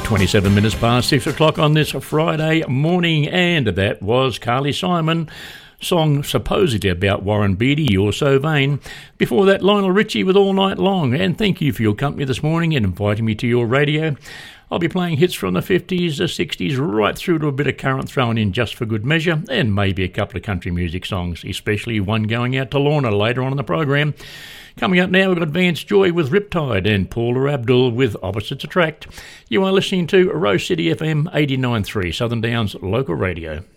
27 minutes past 6 o'clock on this Friday morning, and that was Carly Simon, song supposedly about Warren Beatty, You're So Vain. Before that, Lionel Richie with All Night Long, and thank you for your company this morning and inviting me to your radio. I'll be playing hits from the 50s, the 60s, right through to a bit of current thrown in just for good measure, and maybe a couple of country music songs, especially one going out to Lorna later on in the program. Coming up now, we've got Vance Joy with Riptide and Paula Abdul with Opposites Attract. You are listening to Rose City FM 89.3, Southern Downs local radio.